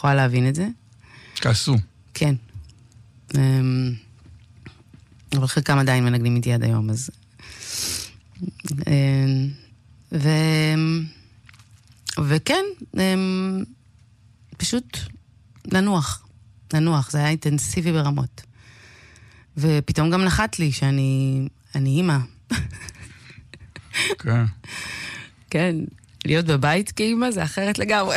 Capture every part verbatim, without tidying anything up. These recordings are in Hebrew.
יכולה להבין את זה. כעסו. כן. אבל חלקם עדיין מנגנים איתי עד היום, אז... ו... וכן, פשוט לנוח. לנוח, זה היה אינטנסיבי ברמות. ופתאום גם נחת לי שאני אני אימא. כן. כן, להיות בבית כאימא זה אחרת לגמרי.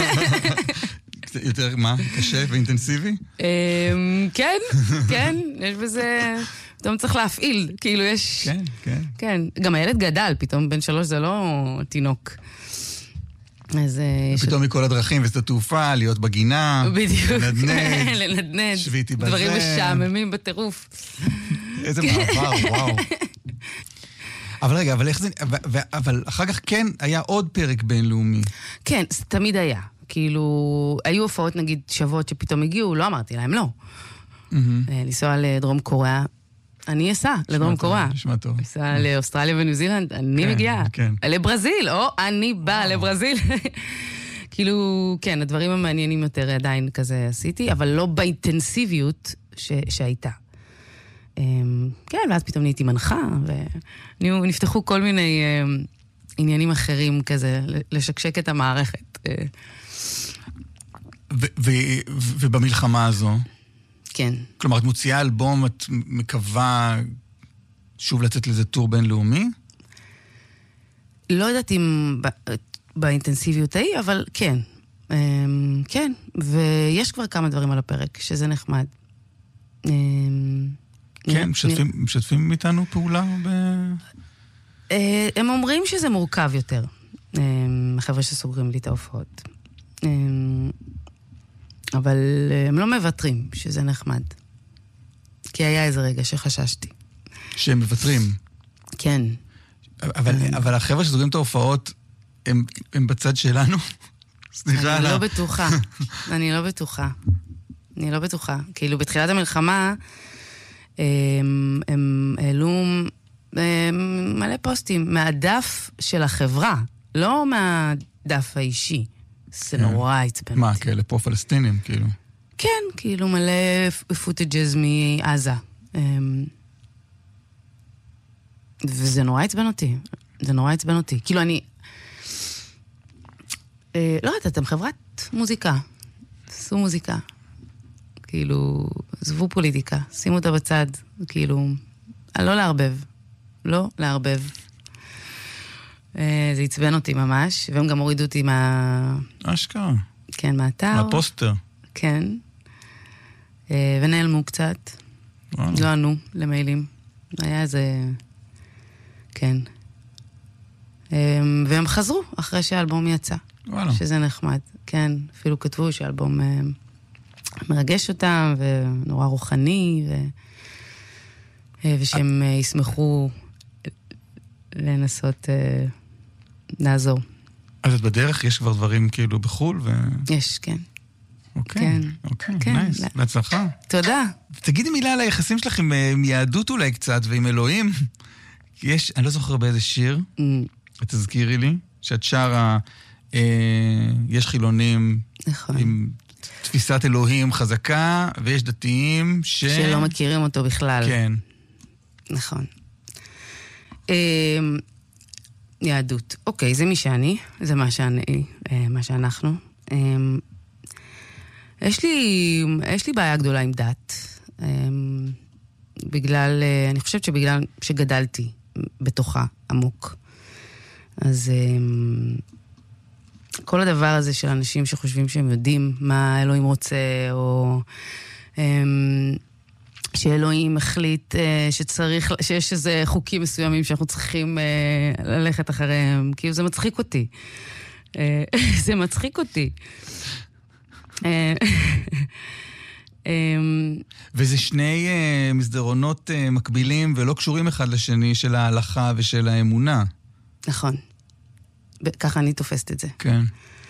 יותר מה? קשה ואינטנסיבי? כן, כן, יש בזה... פתאום צריך להפעיל, כאילו יש... כן, כן. כן, גם הילד גדל, פתאום בן שלוש זה לא תינוק. אז... פתאום מכל הדרכים, ושדה תעופה, להיות בגינה, בדיוק. לנדנד, לנדנד. שביתי בזה. דברים משעממים בטירוף. איזה מעבר, וואו. אבל רגע, אבל איך זה... אבל אחר כך כן היה עוד פרק בינלאומי. כן, תמיד היה. כאילו, היו הופעות נגיד שוות שפתאום הגיעו, לא אמרתי להם לא. לנסוע לדרום קוריאה, אני אסע לדרום קוריאה. נשמע טוב. אסע לאוסטרליה וניו זילנד, אני מגיעה. לברזיל, או אני באה לברזיל. כאילו, כן, הדברים המעניינים יותר עדיין כזה עשיתי, אבל לא באינטנסיביות שהייתה. כן, ואז פתאום נהייתי מנחה, ונפתחו כל מיני עניינים אחרים כזה, לשקשק את המערכת. ובמלחמה הזו? כן. כלומר, את מוציאה אלבום, את מקווה שוב לצאת לזה טור בינלאומי? לא יודעת אם באינטנסיביות ההיא, אבל כן. כן, ויש כבר כמה דברים על הפרק, שזה נחמד. כן, משתפים איתנו פעולה ב... הם אומרים שזה מורכב יותר, החבר'ה שסוגרים לי את ההופעות. אבל הם לא מבטרים, שזה נחמד. כי היה איזה רגע שחששתי. שהם מבטרים? כן. אבל, אבל החבר'ה שסוגרים את ההופעות, הם, הם בצד שלנו? סליחה. אני לא בטוחה. אני לא בטוחה. אני לא בטוחה. כאילו, בתחילת המלחמה, הם, הם העלו מלא פוסטים מהדף של החברה, לא מהדף האישי. זה נורא עצבן אותי. מה, כאלה פה פלסטינים, כאילו? כן, כאילו מלא פוטג'ז מעזה. וזה נורא עצבן אותי. זה נורא עצבן אותי. כאילו אני... לא יודעת, אתם חברת מוזיקה. עשו מוזיקה. כאילו, עזבו פוליטיקה. שימו אותה בצד. כאילו, לא לערבב. לא לערבב. זה עצבן אותי ממש, והם גם הורידו אותי מה... אשכרה. כן, מהאתר. מהפוסטר. כן. ונעלמו קצת. לא ענו למיילים. היה איזה... כן. והם חזרו אחרי שהאלבום יצא. וואלה. שזה נחמד. כן, אפילו כתבו שהאלבום מרגש אותם, ונורא רוחני, ו... ושהם ישמחו לנסות... לעזור. אז את בדרך, יש כבר דברים כאילו בחול ו... יש, כן. אוקיי, כן. אוקיי, כן. נייס, בהצלחה. תודה. תגידי מילה על היחסים שלכם עם יהדות אולי קצת, ועם אלוהים. יש, אני לא זוכר באיזה שיר, Mm. תזכירי לי, שאת שרה, אה, יש חילונים, נכון. עם תפיסת אלוהים חזקה, ויש דתיים ש... שלא מכירים אותו בכלל. כן. נכון. אה... יהדות. אוקיי, זה מי שאני, זה מה שאני, מה שאנחנו. יש לי, יש לי בעיה גדולה עם דת. בגלל, אני חושבת שבגלל שגדלתי בתוכה עמוק. אז כל הדבר הזה של אנשים שחושבים שהם יודעים מה אלוהים רוצה, או שאלוהים החליט שצריך, שיש איזה חוקים מסוימים שאנחנו צריכים ללכת אחריהם, כאילו זה מצחיק אותי. זה מצחיק אותי. וזה שני מסדרונות מקבילים ולא קשורים אחד לשני של ההלכה ושל האמונה. נכון. ככה אני תופסת את זה. כן.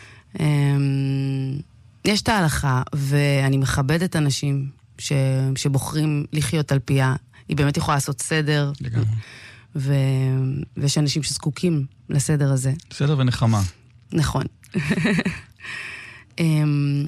יש את ההלכה, ואני מכבדת אנשים ש... שבוחרים לחיות על פיה. היא באמת יכולה לעשות סדר. לגמרי. ו... ויש אנשים שזקוקים לסדר הזה. סדר ונחמה. נכון.